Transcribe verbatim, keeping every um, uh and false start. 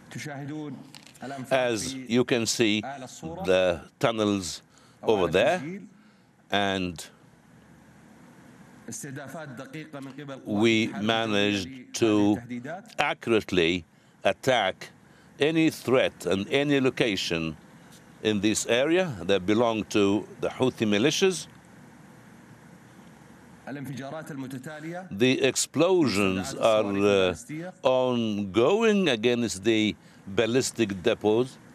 As you can see, the tunnels over there, and we managed to accurately attack any threat and any location in this area that belong to the Houthi militias. The explosions are uh, ongoing against the ballistic depots.